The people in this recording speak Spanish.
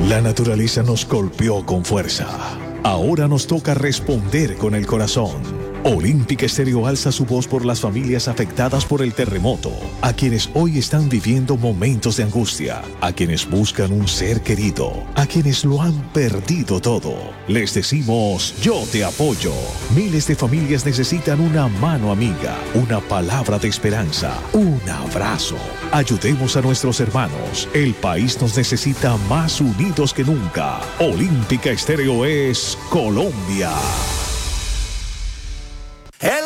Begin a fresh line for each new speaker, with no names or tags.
La naturaleza nos golpeó con fuerza. Ahora nos toca responder con el corazón. Olímpica Estéreo alza su voz por las familias afectadas por el terremoto, a quienes hoy están viviendo momentos de angustia, a quienes buscan un ser querido, a quienes lo han perdido todo. Les decimos, yo te apoyo. Miles de familias necesitan una mano amiga, una palabra de esperanza, un abrazo. Ayudemos a nuestros hermanos. El país nos necesita más unidos que nunca. Olímpica Estéreo es Colombia.